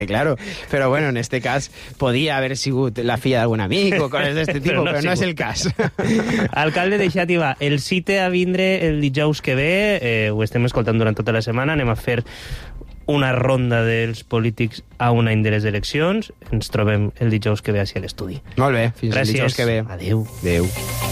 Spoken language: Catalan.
Claro, però bueno, en este cas podia haver sigut la filla d'algun amic o coses d'este tipus, però no és el cas. Alcalde de Xàtiva, el cite a vindre el dijous que ve, ho estem escoltant durant tota la setmana, anem a fer una ronda dels polítics a un any de les eleccions, ens trobem el dijous que ve així a l'estudi. Molt bé, fins Gràcies. el dijous que ve. Adéu. Adéu.